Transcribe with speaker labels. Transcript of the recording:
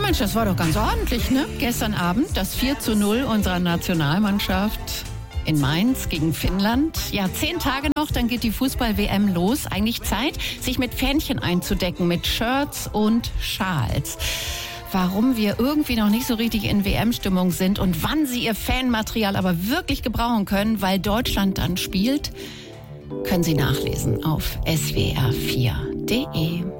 Speaker 1: Mensch, das war doch ganz ordentlich, ne? Gestern Abend das 4:0 unserer Nationalmannschaft in Mainz gegen Finnland. Ja, 10 Tage noch, dann geht die Fußball-WM los. Eigentlich Zeit, sich mit Fähnchen einzudecken, mit Shirts und Schals. Warum wir irgendwie noch nicht so richtig in WM-Stimmung sind und wann Sie Ihr Fanmaterial aber wirklich gebrauchen können, weil Deutschland dann spielt, können Sie nachlesen auf swr4.de.